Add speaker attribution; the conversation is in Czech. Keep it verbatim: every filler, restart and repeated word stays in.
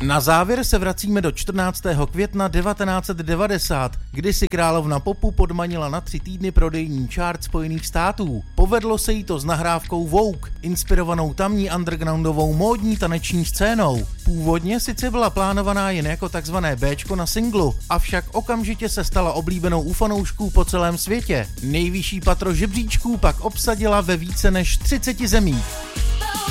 Speaker 1: Na závěr se vracíme do čtrnáctého května devatenáct set devadesát, kdy si královna popu podmanila na tři týdny prodejní chart Spojených států. Povedlo se jí to s nahrávkou Vogue, inspirovanou tamní undergroundovou módní taneční scénou. Původně sice byla plánovaná jen jako takzvané béčko na singlu, avšak okamžitě se stala oblíbenou u fanoušků po celém světě. Nejvyšší patro žebříčků pak obsadila ve více než třiceti zemích.